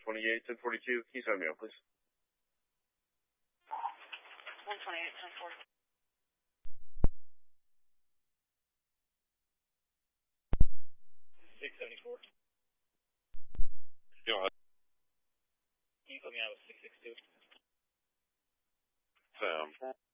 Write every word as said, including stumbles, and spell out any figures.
twenty-eight, ten forty-two. Can you sign me up, please? one twenty-eight, ten forty. six seventy-four. Yo, uh, Can you put me out with six six two? Sam.